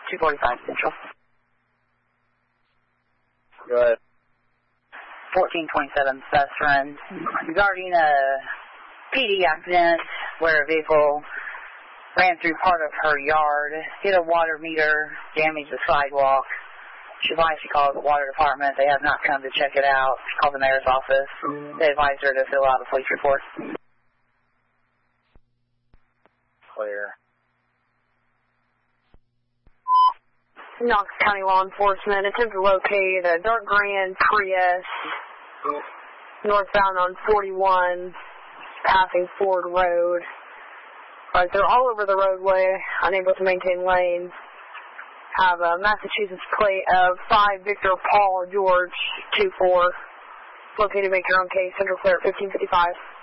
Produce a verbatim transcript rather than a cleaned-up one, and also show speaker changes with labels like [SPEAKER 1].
[SPEAKER 1] two forty-five Central.
[SPEAKER 2] Go ahead.
[SPEAKER 1] fourteen twenty-seven bus run. Regarding a P D accident where a vehicle ran through part of her yard, hit a water meter, damaged the sidewalk. She advised she called the water department. They have not come to check it out. She called the mayor's office. They advised her to fill out a police report.
[SPEAKER 2] Clear.
[SPEAKER 3] Knox County Law Enforcement attempt to locate a dark Grand Prius northbound on forty-one, passing Ford Road. Uh, they're all over the roadway, unable to maintain lanes. Have a Massachusetts plate of five Victor Paul George two four. Located, make your own case. Central Clear at fifteen fifty-five.